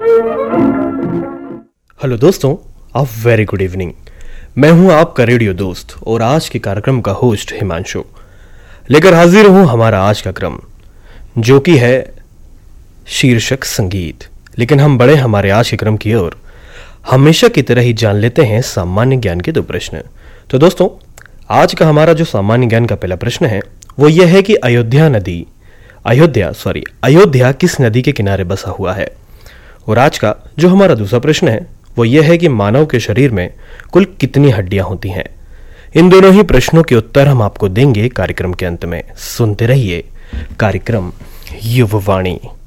Hello दोस्तों, a very good evening. मैं हूं आपका रेडियो दोस्त और आज के कार्यक्रम का होस्ट हिमांशु। लेकर हाजिर हूं हमारा आज का क्रम, जो कि है शीर्षक संगीत। लेकिन हम बढ़े हमारे आज के क्रम की ओर, हमेशा की तरह ही जान लेते हैं सामान्य ज्ञान के 2 प्रश्न। तो दोस्तों, आज का हमारा जो सामान्य ज्ञान का पहला प्रश्न है वो यह है कि अयोध्या किस नदी के किनारे बसा हुआ है। और आज का जो हमारा दूसरा प्रश्न है वो यह है कि मानव के शरीर में कुल कितनी हड्डियां होती हैं। इन दोनों ही प्रश्नों के उत्तर हम आपको देंगे कार्यक्रम के अंत में। सुनते रहिए कार्यक्रम युववाणी।